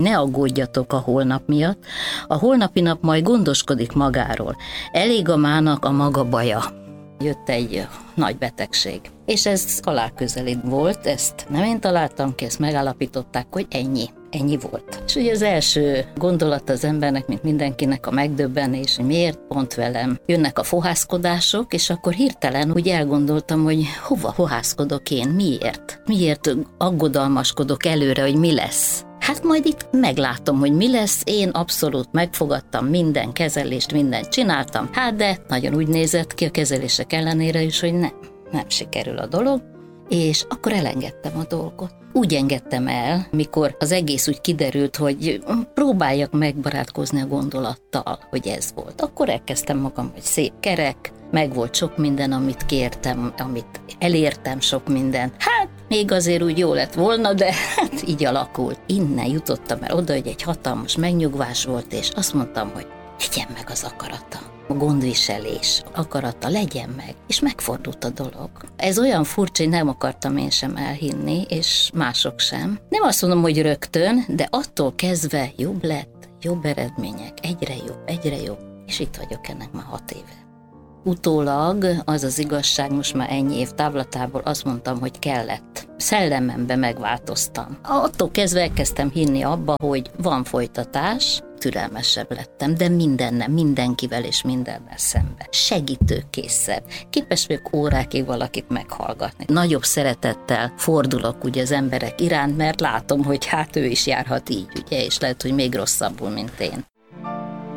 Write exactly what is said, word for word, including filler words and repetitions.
ne aggódjatok a holnap miatt, a holnapi nap majd gondoskodik magáról. Elég a mának a maga baja. Jött egy nagy betegség. És ez halálközeli volt, ezt nem én találtam ki, ezt megállapították, hogy ennyi. Ennyi volt. És ugye az első gondolat az embernek, mint mindenkinek a megdöbbenés, hogy miért pont velem jönnek a fohászkodások, és akkor hirtelen úgy elgondoltam, hogy hova fohászkodok én, miért? Miért aggodalmaskodok előre, hogy mi lesz? Hát majd itt meglátom, hogy mi lesz, én abszolút megfogadtam minden kezelést, mindent csináltam, hát de nagyon úgy nézett ki a kezelések ellenére is, hogy nem, nem sikerül a dolog, és akkor elengedtem a dolgot. Úgy engedtem el, mikor az egész úgy kiderült, hogy próbáljak megbarátkozni a gondolattal, hogy ez volt. Akkor elkezdtem magam, hogy szép kerek, meg volt sok minden, amit kértem, amit elértem, sok minden. Hát még azért úgy jó lett volna, de hát így alakult. Innen jutottam el oda, hogy egy hatalmas megnyugvás volt, és azt mondtam, hogy legyen meg az akarata. A gondviselés akarata legyen meg, és megfordult a dolog. Ez olyan furcsa, hogy nem akartam én sem elhinni, és mások sem. Nem azt mondom, hogy rögtön, de attól kezdve jobb lett, jobb eredmények, egyre jobb, egyre jobb, és itt vagyok ennek már hat éve. Utólag az az igazság, most már ennyi év távlatából azt mondtam, hogy kellett. Szellememben megváltoztam. Attól kezdve elkezdtem hinni abba, hogy van folytatás, türelmesebb lettem, de mindennel, mindenkivel és mindennel szemben. Segítőkészebb. Képes vagyok órákig valakit meghallgatni. Nagyobb szeretettel fordulok ugye az emberek iránt, mert látom, hogy hát ő is járhat így, ugye, és lehet, hogy még rosszabbul, mint én.